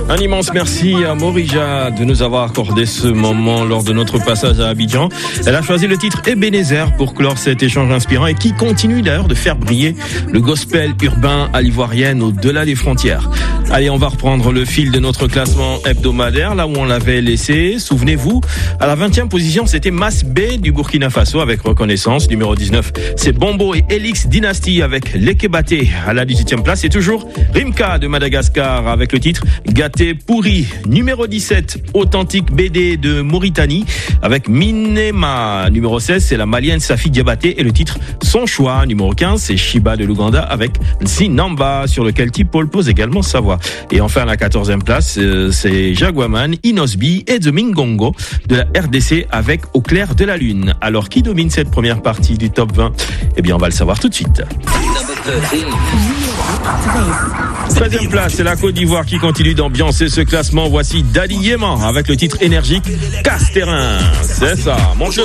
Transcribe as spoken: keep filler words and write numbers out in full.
Un immense merci à Morija de nous avoir accordé ce moment lors de notre passage à Abidjan. Elle a choisi le titre Ebenezer pour clore cet échange inspirant et qui continue d'ailleurs de faire briller le gospel urbain à l'ivoirienne au-delà des frontières. Allez, on va reprendre le fil de notre classement hebdomadaire, là où on l'avait laissé. Souvenez-vous, à la vingtième position, c'était Mas B du Burkina Faso avec Reconnaissance. Numéro dix-neuf, c'est Bombo et Elix Dynasty avec Lekebaté. À la dix-huitième place, c'est toujours Rimka de Madagascar avec le titre Gâté Pourri. Numéro dix-sept, Authentique B D de Mauritanie avec Minema. Numéro seize, c'est la Malienne Safi Diabaté et le titre Son Choix. Numéro quinze, c'est Shiba de l'Ouganda avec Nsinamba, sur lequel T-Paul pose également sa voix. Et enfin, à la quatorzième place, euh, c'est Jaguaman, Inosbi et The Mingongo de la R D C avec Au clair de la lune. Alors, qui domine cette première partie du top vingt? Eh bien, on va le savoir tout de suite. treizième place, c'est la Côte d'Ivoire qui continue d'ambiancer ce classement. Voici Daddy Yéman avec le titre énergique Casse-Terrain. C'est ça, monte le